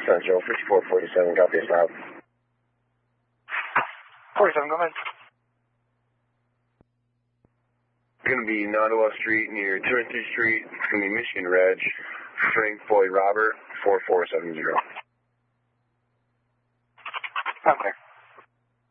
Central, 5447, copy us out. 47, go ahead. Going to be Nottawa Street near Trinity Street. It's going to be Michigan Reg, Frank Floyd Robert, 4470. Okay.